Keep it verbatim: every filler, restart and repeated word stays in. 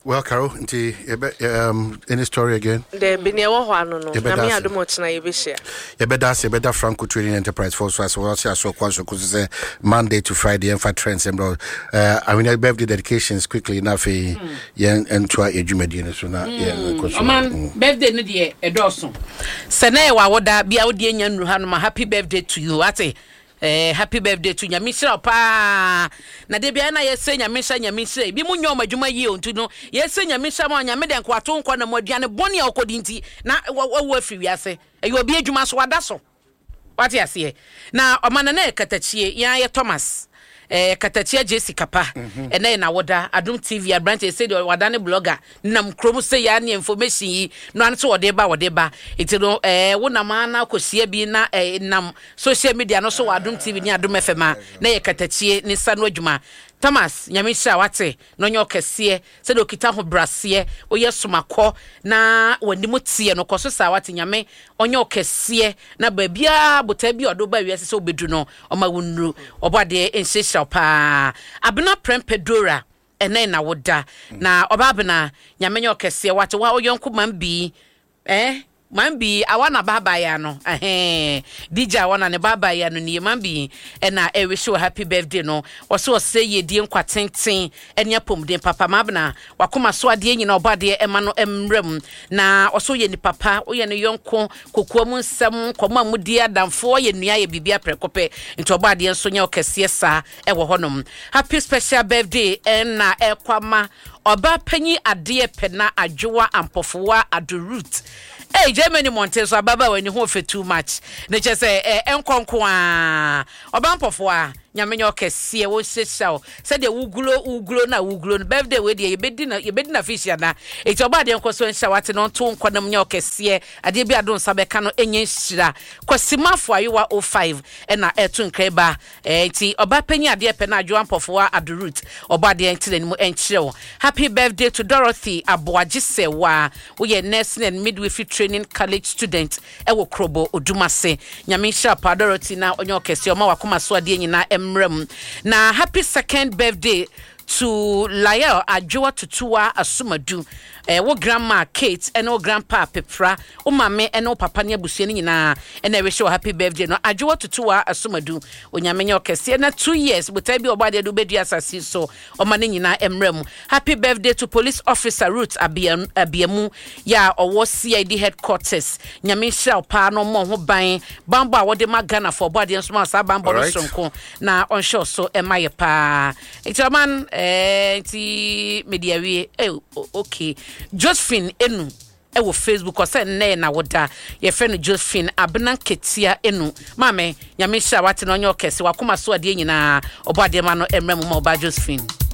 Well, Carol, um, any story again? The Binewa Hano, Nami Adumochna Yebisha. Yebedas, Yebeda Franco Trading Enterprise for us, as well as so Quanso, Monday to Friday, and for trends and bro. Uh, I mean, I birthday dedications quickly enough, young and to a Jumedina. So now, yeah, man, birthday, Nidia, a Dawson. Sanewa, what that be out the Ruhanma, happy birthday to you, Ate. Eh, happy birthday to Nyamisha pa na de bia na yese Nyamisha Nyamisha bi mu nyoma dwuma yi ontu no yese Nyamisha ma nyame de nkwato nkwa na moduane boni akodi nti na wo afiri wiase e obi adwuma so wada so wate ase na omana na ekatachie ya ye Thomas eh katachia Jessica pa mm-hmm. ene na woda Adum T V branch e say the wadane blogger nam krom say ya ne information yi no an so wode ba wode ba iti no eh wona ma na kosia bi na eh, nam social media no so Adum T V ni Adum F M na ye katachie ni sanu adwuma Thomas Nyamisha wate no nyo kese se do kita ho brase oyɛ somako na wani mutie no koso sa wate nyame onyo kese na ba bia bota bi odo ba wiase se obedu no oma wonru obade enhyehya pa abena prempedora ene na woda na obabena nyame nyo kese wate wa oyonko man bi eh Mambi awana baba ya no eh D J awana ne baba ya no ni mambi e na e wish you happy birthday no oso say ye die nkwa tenten enya pomden papa mabna wakoma so ade nyina obade e ma no emrem na oso ye ni papa o ye ne yonko kokua mu nsem koma mu die adamfo ye nua ye bibia prekope nti obade enso nya okese sa e wo honom happy special birthday en na e kwama oba panyi ade pena adwoa ampofowa adurut. Hey, Germany Montes, Baba, when you hold for too much. They just say, eh, Enconqua, or Bampofwa, Yamanyoke, see a sit so. Said the Uglo, Uglo, na Uglo, birthday with you, bedina, you bedina fish, yana. It's your body, Uncle Swan Shawat, on two quantum yoke, see a debia don't sabecano, any shira. Quasima for you are oh five, and a etun creba, eh, tea, or Bapenia, dear Pena, jump of war at the root, or body until and chill. Happy birthday to Dorothy, Abuajise, wa, we are nursing and midwifery training college student ewo krobo odumase Nyamisha pa Dorothy na onyo kese oma wakoma so ade nyina emrem na happy second birthday to Lael Adwoa Tutua Asumadu eh wo grandma Kate and wo grandpa Pepra wo mame and wo papa ne abusua ni nyina and I wish you happy birthday no Adwoa Tutua Asumadu onyamenye okese na two years but I be obade do bedu asasi so o mane nyina emrem happy birthday to police officer Ruth Abiam Abiamu ya owo C I D headquarters Nyamisha pa no mo ho ban bamba wo de magana for body nso ma sa bamba no sonko na on show so emaye pa itaman eh ti media we eh okay Josephine enu e wo Facebook o se na na woda ye fe no Josephine abena ketia enu mame Nyamisha wate no nyo kese wakoma so ade nyina obade ma no emrem ma oba Josephine